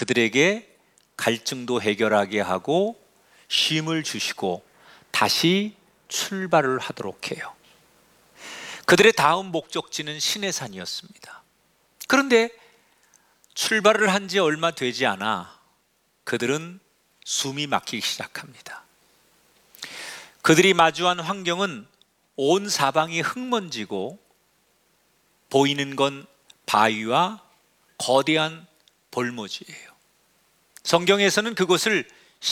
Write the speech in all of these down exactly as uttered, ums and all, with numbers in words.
그들에게 갈증도 해결하게 하고 쉼을 주시고 다시 출발을 하도록 해요. 그들의 다음 목적지는 시내산이었습니다. 그런데 출발을 한 지 얼마 되지 않아 그들은 숨이 막히기 시작합니다. 그들이 마주한 환경은 온 사방이 흙먼지고 보이는 건 바위와 거대한 볼모지예요. 성경에서는 그곳을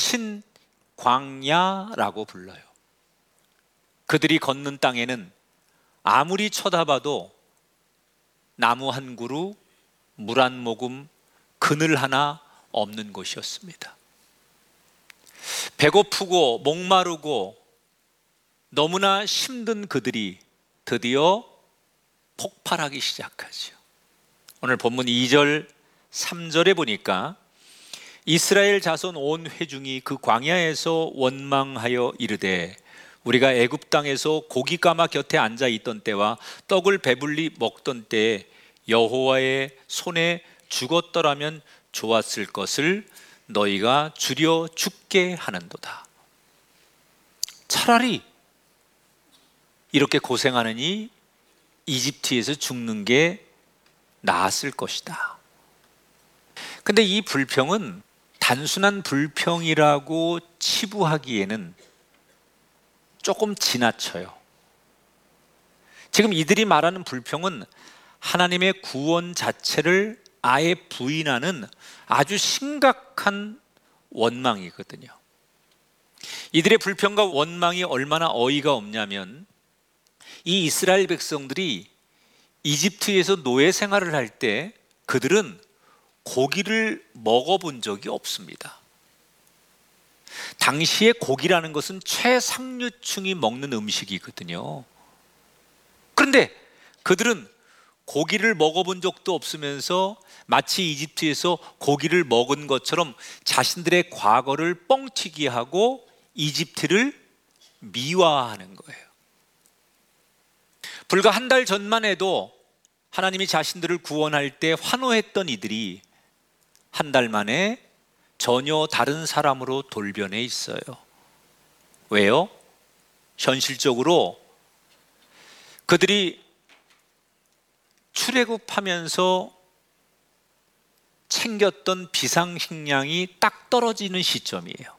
신광야라고 불러요. 그들이 걷는 땅에는 아무리 쳐다봐도 나무 한 그루, 물 한 모금, 그늘 하나 없는 곳이었습니다. 배고프고 목마르고 너무나 힘든 그들이 드디어 폭발하기 시작하죠. 오늘 본문 이 절, 삼 절에 보니까 이스라엘 자손 온 회중이 그 광야에서 원망하여 이르되 우리가 애굽 땅에서 고기가마 곁에 앉아 있던 때와 떡을 배불리 먹던 때에 여호와의 손에 죽었더라면 좋았을 것을 너희가 줄여 죽게 하는도다. 차라리 이렇게 고생하느니 이집트에서 죽는 게 나았을 것이다. 근데 이 불평은 단순한 불평이라고 치부하기에는 조금 지나쳐요. 지금 이들이 말하는 불평은 하나님의 구원 자체를 아예 부인하는 아주 심각한 원망이거든요. 이들의 불평과 원망이 얼마나 어이가 없냐면 이 이스라엘 백성들이 이집트에서 노예 생활을 할 때 그들은 고기를 먹어본 적이 없습니다. 당시에 고기라는 것은 최상류층이 먹는 음식이거든요. 그런데 그들은 고기를 먹어본 적도 없으면서 마치 이집트에서 고기를 먹은 것처럼 자신들의 과거를 뻥튀기 하고 이집트를 미화하는 거예요. 불과 한 달 전만 해도 하나님이 자신들을 구원할 때 환호했던 이들이 한 달 만에 전혀 다른 사람으로 돌변해 있어요. 왜요? 현실적으로 그들이 출애굽하면서 챙겼던 비상식량이 딱 떨어지는 시점이에요.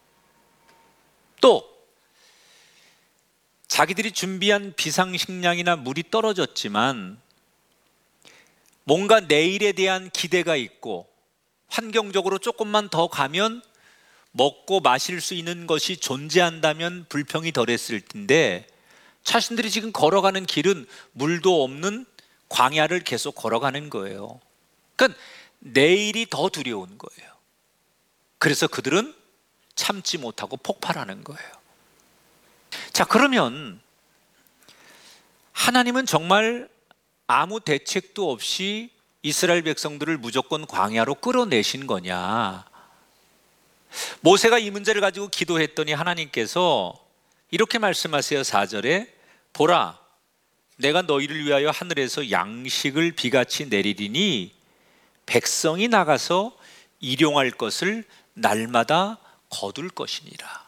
또 자기들이 준비한 비상식량이나 물이 떨어졌지만 뭔가 내일에 대한 기대가 있고 환경적으로 조금만 더 가면 먹고 마실 수 있는 것이 존재한다면 불평이 덜했을 텐데 자신들이 지금 걸어가는 길은 물도 없는 광야를 계속 걸어가는 거예요. 그러니까 내일이 더 두려운 거예요. 그래서 그들은 참지 못하고 폭발하는 거예요. 자, 그러면 하나님은 정말 아무 대책도 없이 이스라엘 백성들을 무조건 광야로 끌어내신 거냐? 모세가 이 문제를 가지고 기도했더니 하나님께서 이렇게 말씀하세요. 사 절에 보라, 내가 너희를 위하여 하늘에서 양식을 비같이 내리리니 백성이 나가서 일용할 것을 날마다 거둘 것이니라.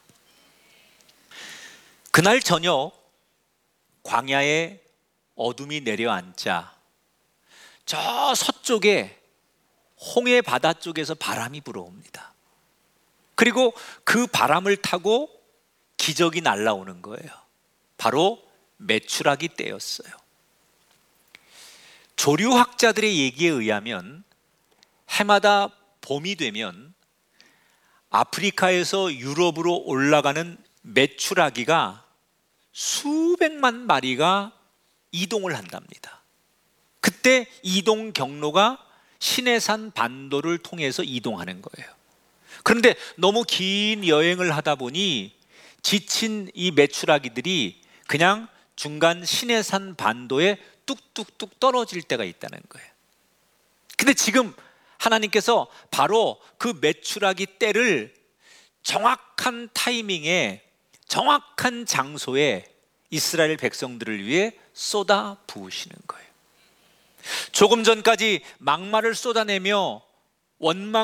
그날 저녁 광야에 어둠이 내려앉자 저 서쪽에 홍해 바다 쪽에서 바람이 불어옵니다. 그리고 그 바람을 타고 기적이 날아오는 거예요. 바로 메추라기 때였어요. 조류학자들의 얘기에 의하면 해마다 봄이 되면 아프리카에서 유럽으로 올라가는 메추라기가 수백만 마리가 이동을 한답니다. 그때 이동 경로가 시내산 반도를 통해서 이동하는 거예요. 그런데 너무 긴 여행을 하다 보니 지친 이 메추라기들이 그냥 중간 시내산 반도에 뚝뚝뚝 떨어질 때가 있다는 거예요. 근데 지금 하나님께서 바로 그 메추라기 떼를 정확한 타이밍에 정확한 장소에 이스라엘 백성들을 위해 쏟아 부으시는 거예요. 조금 전까지 막말을 쏟아내며 원망